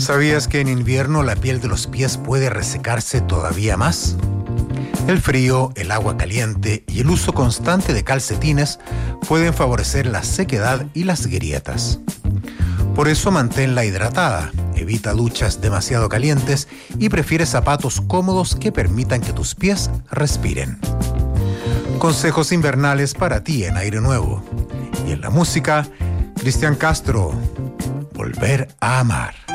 ¿Sabías que en invierno la piel de los pies puede resecarse todavía más? El frío, el agua caliente y el uso constante de calcetines pueden favorecer la sequedad y las grietas. Por eso manténla hidratada, evita duchas demasiado calientes y prefiere zapatos cómodos que permitan que tus pies respiren. Consejos invernales para ti en Aire Nuevo. Y en la música, Cristian Castro, Volver a Amar.